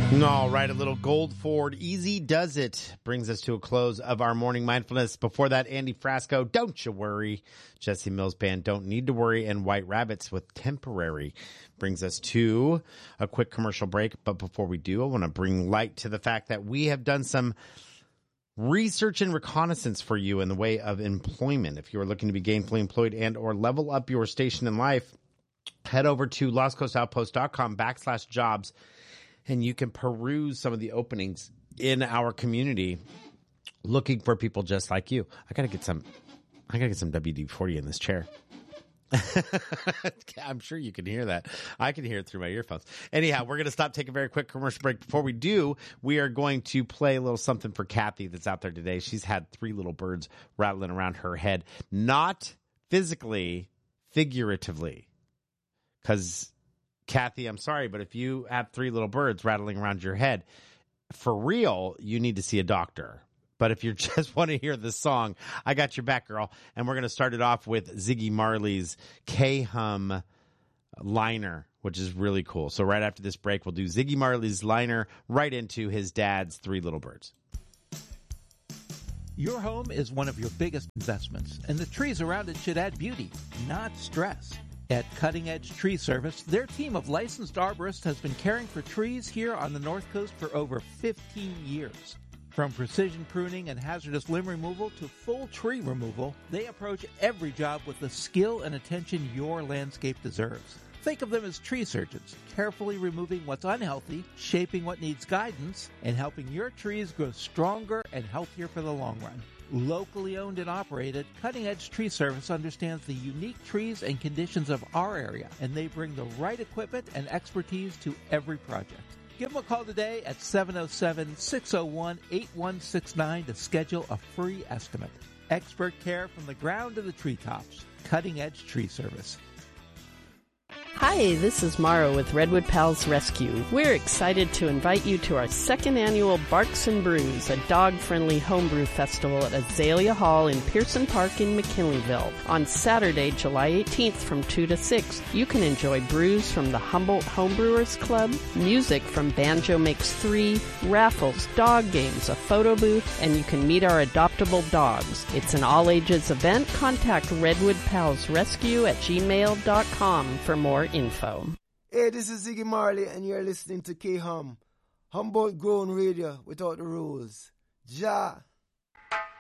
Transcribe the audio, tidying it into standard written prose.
All right, a little Gold Ford. Easy does it. Brings us to a close of our morning mindfulness. Before that, Andy Frasco, Don't You Worry. Jesse Mills Band, Don't Need to Worry. And White Rabbits with Temporary. Brings us to a quick commercial break. But before we do, I want to bring light to the fact that we have done some research and reconnaissance for you in the way of employment. If you are looking to be gainfully employed and or level up your station in life, head over to lostcoastoutpost.com/jobs. And you can peruse some of the openings in our community looking for people just like you. I gotta get some WD-40 in this chair. I'm sure you can hear that. I can hear it through my earphones. Anyhow, we're going to stop, take a very quick commercial break. Before we do, we are going to play a little something for Kathy that's out there today. She's had 3 little birds rattling around her head. Not physically, figuratively. Because Kathy, I'm sorry, but if you have 3 little birds rattling around your head, for real, you need to see a doctor. But if you just want to hear the song, I got your back, girl. And we're going to start it off with Ziggy Marley's K-Hum Liner, which is really cool. So right after this break, we'll do Ziggy Marley's Liner right into his dad's 3 little birds. Your home is one of your biggest investments, and the trees around it should add beauty, not stress. At Cutting Edge Tree Service, their team of licensed arborists has been caring for trees here on the North Coast for over 15 years. From precision pruning and hazardous limb removal to full tree removal, they approach every job with the skill and attention your landscape deserves. Think of them as tree surgeons, carefully removing what's unhealthy, shaping what needs guidance, and helping your trees grow stronger and healthier for the long run. Locally owned and operated, Cutting Edge Tree Service understands the unique trees and conditions of our area, and they bring the right equipment and expertise to every project. Give them a call today at 707-601-8169 to schedule a free estimate. Expert care from the ground to the treetops. Cutting Edge Tree Service. Hi, this is Mara with Redwood Pals Rescue. We're excited to invite you to our 2nd annual Barks and Brews, a dog-friendly homebrew festival at Azalea Hall in Pearson Park in McKinleyville. On Saturday, July 18th from 2 to 6, you can enjoy brews from the Humboldt Homebrewers Club, music from Banjo Makes 3, raffles, dog games, a photo booth, and you can meet our adoptable dogs. It's an all-ages event. Contact Redwood Pals Rescue at gmail.com for more info. Hey, this is Ziggy Marley, and you're listening to K-Hum, Humboldt Grown Radio without the rules. Ja.